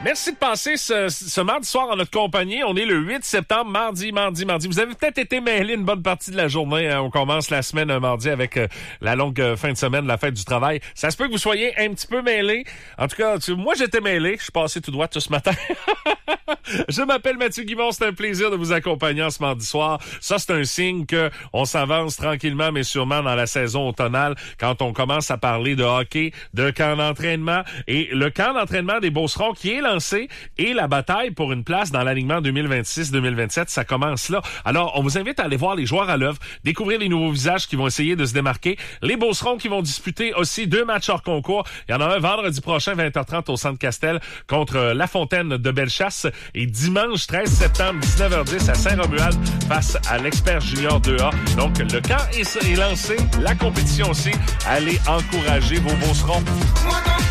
Merci de passer ce mardi soir en notre compagnie. On est le 8 septembre, mardi. Vous avez peut-être été mêlés une bonne partie de la journée. Hein. On commence la semaine un mardi avec la longue fin de semaine, la fête du travail. Ça se peut que vous soyez un petit peu mêlés. En tout cas, moi, j'étais mêlé. Je suis passé tout droit tout ce matin. Je m'appelle Mathieu Guimond. C'est un plaisir de vous accompagner en ce mardi soir. Ça, c'est un signe que on s'avance tranquillement, mais sûrement dans la saison automnale quand on commence à parler de hockey, de camp d'entraînement. Et le camp d'entraînement des Beaucerons qui est lancé et la bataille pour une place dans l'alignement 2026-2027, ça commence là. Alors, on vous invite à aller voir les joueurs à l'œuvre, découvrir les nouveaux visages qui vont essayer de se démarquer. Les Beaucerons qui vont disputer aussi 2 matchs hors concours. Il y en a un vendredi prochain, 20h30 au Centre Castel contre La Fontaine de Bellechasse. Et dimanche 13 septembre, 19h10 à Saint-Romuald face à l'Expert Junior 2A. Donc, le camp est lancé, la compétition aussi. Allez encourager vos Beaucerons.